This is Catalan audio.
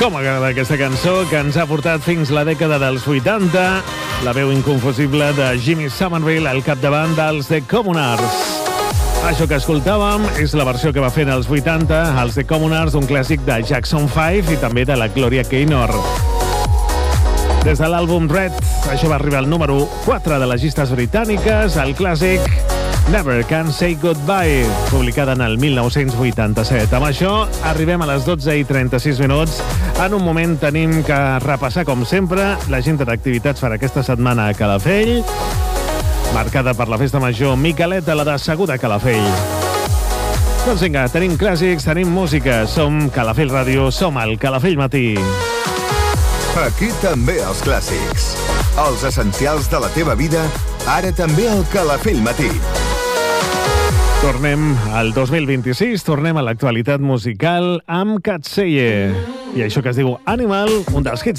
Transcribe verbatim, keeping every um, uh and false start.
Com m'agrada aquesta cançó que ens ha portat fins la dècada dels vuitanta, la veu inconfusible de Jimmy Somerville al capdavant dels The Communards. Això que escoltàvem és la versió que va fer als vuitanta els The Communards d'un clàssic de Jackson five i també de la Gloria Gaynor. Des de l'àlbum Red, això va arribar al número quatre de les llistes britàniques, el clàssic Never Can Say Goodbye, publicada en el mil nou-cents vuitanta-set. Amb això arribem a les dotze i trenta-sis minuts. En un moment tenim que repassar, com sempre, l'agenda d'activitats per aquesta setmana a Calafell, marcada per la festa major Miquelet de la de Segur de Calafell. Doncs vinga, tenim clàssics, tenim música. Som Calafell Ràdio, som el Calafell Matí. Aquí també els clàssics. Els essencials de la teva vida, ara també al Calafell Matí. Tornem al dos mil vint-i-sis, tornem a l'actualitat musical amb Katseye. I això que es diu Animal, un dels hits